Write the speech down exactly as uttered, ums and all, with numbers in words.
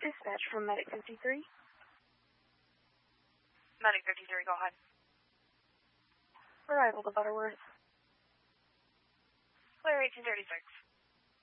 Dispatch from Medic fifty-three. Medic fifty-three, go ahead. Arrival to Butterworth. Clear eighteen thirty-six.